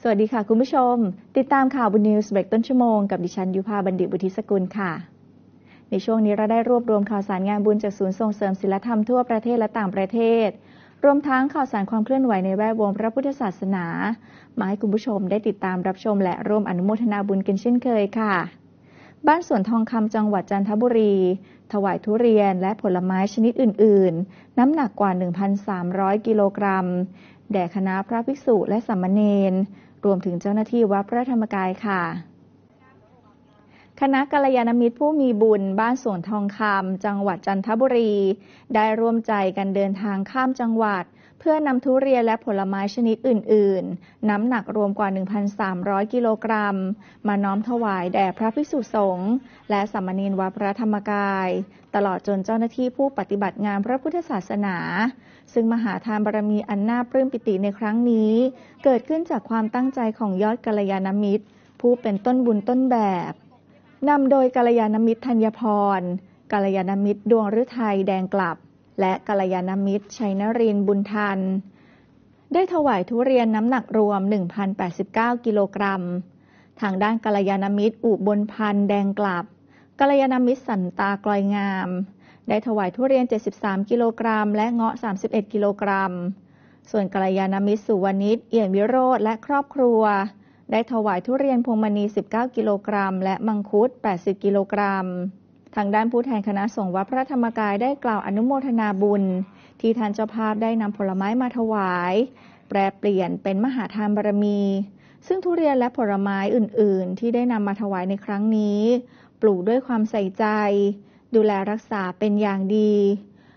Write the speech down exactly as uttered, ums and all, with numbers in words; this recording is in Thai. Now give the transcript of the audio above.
สวัสดีค่ะคุณผู้ชมติดตามข่าวบนนิวส์เบรกต้นชั่วโมงกับดิฉันยุพาบัณฑิตบุธิสกุลค่ะในช่วงนี้เราได้รวบรวมข่าวสารงานบุญจากศูนย์ส่งเสริมศีลธรรมทั่วประเทศและต่างประเทศรวมทั้งข่าวสารความเคลื่อนไหวในแวดวงพระพุทธศาสนามาให้คุณผู้ชมได้ติดตามรับชมและร่วมอนุโมทนาบุญกันเช่นเคยค่ะบ้านสวนทองคำจังหวัดจันทบุรีถวายทุเรียนและผลไม้ชนิดอื่นๆน้ำหนักกว่า หนึ่งพันสามร้อย กิโลกรัมแด่คณะพระภิกษุและสามเณรรวมถึงเจ้าหน้าที่วัดพระธรรมกายค่ะคณะกัลยาณมิตรผู้มีบุญบ้านสวนทองคำจังหวัดจันทบุรีได้ร่วมใจกันเดินทางข้ามจังหวัดเพื่อนำทุเรียนและผลไม้ชนิดอื่นๆน้ำหนักรวมกว่า หนึ่งพันสามร้อย กิโลกรัมมาน้อมถวายแด่พระภิกษุสงฆ์และสามเณรวัดพระธรรมกายตลอดจนเจ้าหน้าที่ผู้ปฏิบัติงานพระพุทธศาสนาซึ่งมหาทานบารมีอันน่าปลื้มปิติในครั้งนี้เกิดขึ้นจากความตั้งใจของยอดกัลยาณมิตรผู้เป็นต้นบุญต้นแบบนำโดยกัลยาณมิตรธัญพรกัลยาณมิตรดวงฤทัยแดงกลับและกัลยาณมิตรชัยนรินทร์บุญทันได้ถวายทุเรียนน้ำหนักรวม หนึ่งพันแปดสิบเก้า กิโลกรัมทางด้านกัลยาณมิตรอุบลพันธ์แดงกลับกัลยาณมิตรสันตากลอยงามได้ถวายทุเรียนเจ็ดสิบสามกิโลกรัมและเงาะสามสิบเอ็ดกิโลกรัมส่วนกัลยาณมิตรสุวรรณิชเอี่ยมวิโรจน์และครอบครัวได้ถวายทุเรียนพวงมณีสิบเก้ากิโลกรัมและมังคุดแปดสิบกิโลกรัมทางด้านผู้แทนคณะสงฆ์วัดพระธรรมกายได้กล่าวอนุโมทนาบุญที่ท่านเจ้าภาพได้นำผลไม้มาถวายแปรเปลี่ยนเป็นมหาทานบารมีซึ่งทุเรียนและผลไม้อื่นๆที่ได้นำมาถวายในครั้งนี้ปลูกด้วยความใส่ใจดูแลรักษาเป็นอย่างดี